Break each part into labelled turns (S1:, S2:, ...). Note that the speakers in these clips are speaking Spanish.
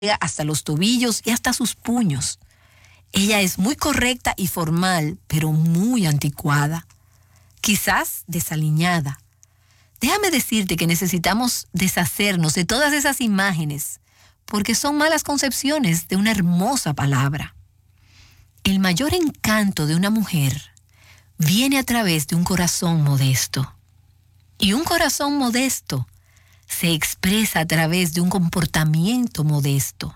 S1: hasta los tobillos y hasta sus puños. Ella es muy correcta y formal, pero muy anticuada, quizás desaliñada. Déjame decirte que necesitamos deshacernos de todas esas imágenes, porque son malas concepciones de una hermosa palabra. El mayor encanto de una mujer viene a través de un corazón modesto. Y un corazón modesto se expresa a través de un comportamiento modesto,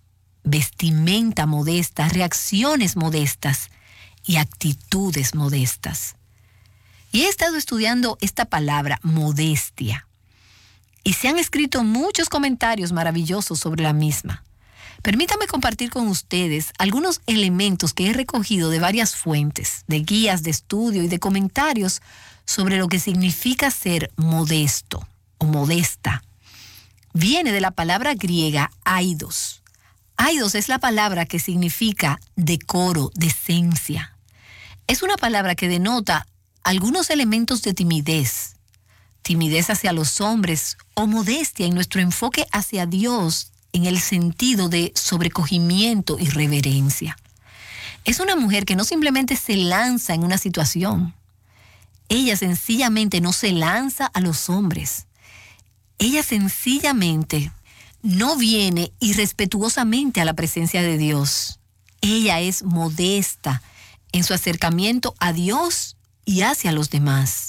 S1: vestimenta modesta, reacciones modestas y actitudes modestas. Y he estado estudiando esta palabra, modestia, y se han escrito muchos comentarios maravillosos sobre la misma. Permítame compartir con ustedes algunos elementos que he recogido de varias fuentes, de guías de estudio y de comentarios sobre lo que significa ser modesto o modesta. Viene de la palabra griega aidos. Aidos es la palabra que significa decoro, decencia. Es una palabra que denota algunos elementos de timidez hacia los hombres o modestia en nuestro enfoque hacia Dios en el sentido de sobrecogimiento y reverencia. Es una mujer que no simplemente se lanza en una situación. Ella sencillamente no se lanza a los hombres. Ella sencillamente no viene irrespetuosamente a la presencia de Dios. Ella es modesta en su acercamiento a Dios y hacia los demás.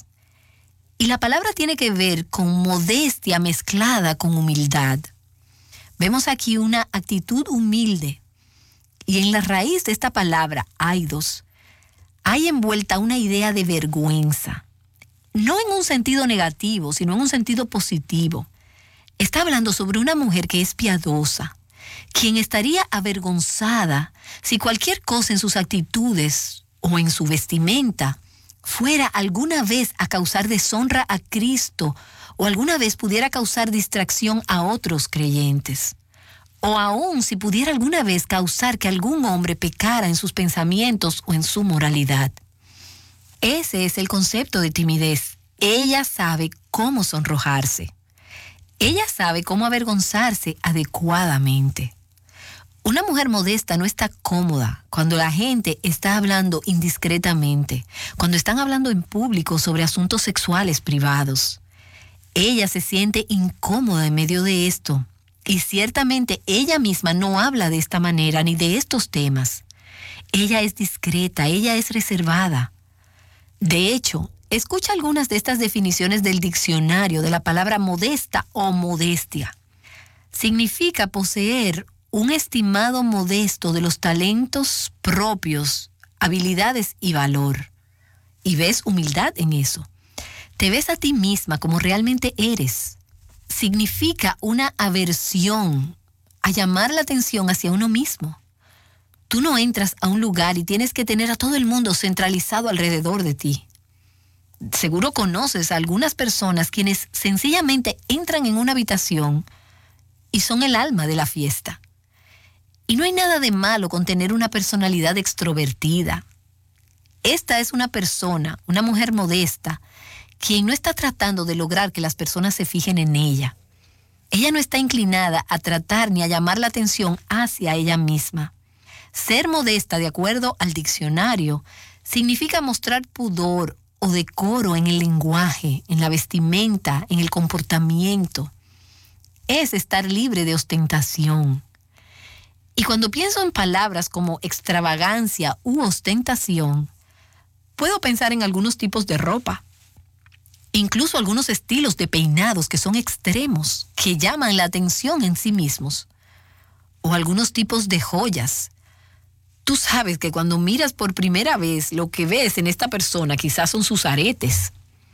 S1: Y la palabra tiene que ver con modestia mezclada con humildad. Vemos aquí una actitud humilde. Y en la raíz de esta palabra, aidos, hay envuelta una idea de vergüenza. No en un sentido negativo, sino en un sentido positivo. Está hablando sobre una mujer que es piadosa, quien estaría avergonzada si cualquier cosa en sus actitudes o en su vestimenta fuera alguna vez a causar deshonra a Cristo o alguna vez pudiera causar distracción a otros creyentes. O aún si pudiera alguna vez causar que algún hombre pecara en sus pensamientos o en su moralidad. Ese es el concepto de timidez. Ella sabe cómo sonrojarse. Ella sabe cómo avergonzarse adecuadamente. Una mujer modesta no está cómoda cuando la gente está hablando indiscretamente, cuando están hablando en público sobre asuntos sexuales privados. Ella se siente incómoda en medio de esto, y ciertamente ella misma no habla de esta manera ni de estos temas. Ella es discreta, ella es reservada. De hecho, escucha algunas de estas definiciones del diccionario de la palabra modesta o modestia. Significa poseer un estimado modesto de los talentos propios, habilidades y valor. Y ves humildad en eso. Te ves a ti misma como realmente eres. Significa una aversión a llamar la atención hacia uno mismo. Tú no entras a un lugar y tienes que tener a todo el mundo centralizado alrededor de ti. Seguro conoces a algunas personas quienes sencillamente entran en una habitación y son el alma de la fiesta. Y no hay nada de malo con tener una personalidad extrovertida. Esta es una persona, una mujer modesta, quien no está tratando de lograr que las personas se fijen en ella. Ella no está inclinada a tratar ni a llamar la atención hacia ella misma. Ser modesta, de acuerdo al diccionario, significa mostrar pudor o decoro en el lenguaje, en la vestimenta, en el comportamiento. Es estar libre de ostentación. Y cuando pienso en palabras como extravagancia u ostentación, puedo pensar en algunos tipos de ropa, incluso algunos estilos de peinados que son extremos, que llaman la atención en sí mismos, o algunos tipos de joyas. Tú sabes que cuando miras por primera vez, lo que ves en esta persona quizás son sus aretes.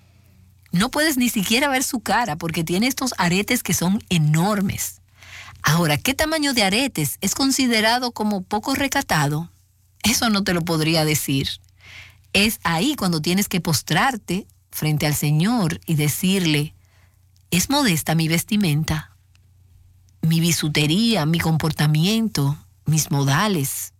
S1: No puedes ni siquiera ver su cara porque tiene estos aretes que son enormes. Ahora, ¿qué tamaño de aretes es considerado como poco recatado? Eso no te lo podría decir. Es ahí cuando tienes que postrarte frente al Señor y decirle, ¿es modesta mi vestimenta? Mi bisutería, mi comportamiento, mis modales,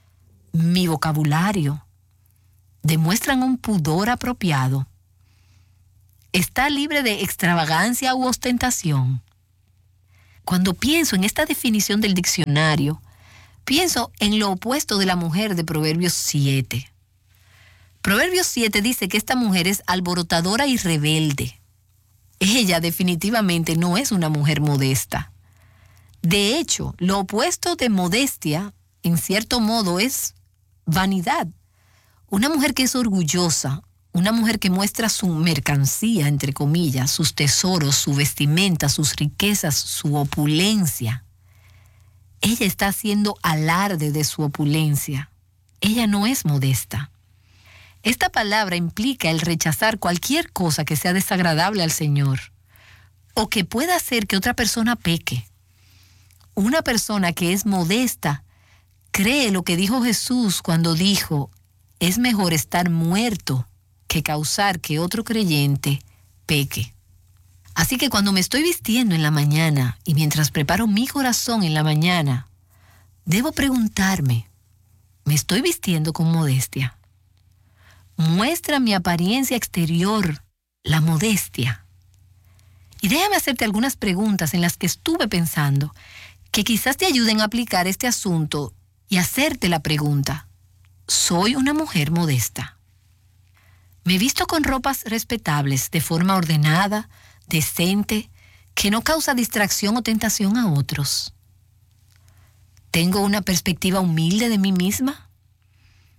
S1: mi vocabulario, ¿demuestran un pudor apropiado? ¿Está libre de extravagancia u ostentación? cuando pienso en esta definición del diccionario, pienso en lo opuesto de la mujer de Proverbios 7. Proverbios 7 dice que esta mujer es alborotadora y rebelde. Ella definitivamente no es una mujer modesta. De hecho, lo opuesto de modestia, en cierto modo, es vanidad. Una mujer que es orgullosa, una mujer que muestra su mercancía, entre comillas, sus tesoros, su vestimenta, sus riquezas, su opulencia. Ella está haciendo alarde de su opulencia. Ella no es modesta. Esta palabra implica el rechazar cualquier cosa que sea desagradable al Señor o que pueda hacer que otra persona peque. Una persona que es modesta cree lo que dijo Jesús cuando dijo: es mejor estar muerto que causar que otro creyente peque. Así que cuando me estoy vistiendo en la mañana y mientras preparo mi corazón en la mañana, debo preguntarme, ¿me estoy vistiendo con modestia? ¿Muestra mi apariencia exterior la modestia? Y déjame hacerte algunas preguntas en las que estuve pensando, que quizás te ayuden a aplicar este asunto y hacerte la pregunta: ¿soy una mujer modesta? Me visto con ropas respetables, de forma ordenada, decente, que no causa distracción o tentación a otros. ¿Tengo una perspectiva humilde de mí misma?